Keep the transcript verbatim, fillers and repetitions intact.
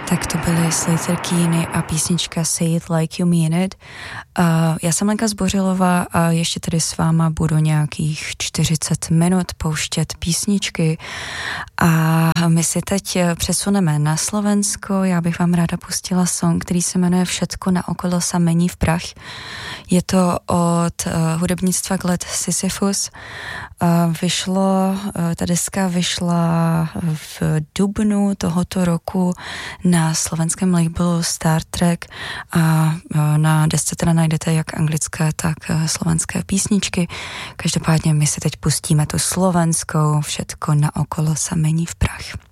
Tak to byly Sleater-Kinney a písnička Say It Like You Mean It. Uh, já jsem Lenka Zbořilová a ještě tady s váma budu nějakých čtyřicet minut pouštět písničky a my si teď přesuneme na Slovensko. Já bych vám ráda pustila song, který se jmenuje Všetko naokolo sa mení v prach. Je to od uh, hudebnictva Gled Sisyphus. Uh, vyšlo, uh, ta deska vyšla v dubnu tohoto roku na slovenském labelu Star Trek a na desce teda najdete jak anglické, tak slovenské písničky. Každopádně my si teď pustíme tu slovenskou Všetko naokolo sa mení v prach.